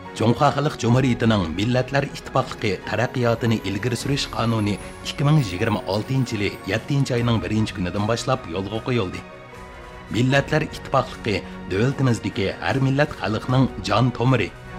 Жоңхо Халық Cumhuriyetining Millatlar Ittifoqligi taraqqiyotini ilgari surish qonuni 2026 yili 7 oyning 1 kunidan boshlab yo'lga qo'yildi. Millatlar Ittifoqligi davlatimizdagi har millat xalqning jon tomiri,